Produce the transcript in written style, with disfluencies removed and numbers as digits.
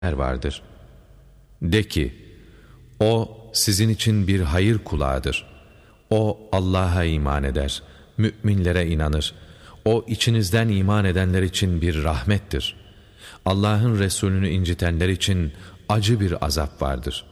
vardır. De ki, o sizin için bir hayır kulağıdır. O Allah'a iman eder, müminlere inanır. O içinizden iman edenler için bir rahmettir. Allah'ın Resulünü incitenler için acı bir azap vardır.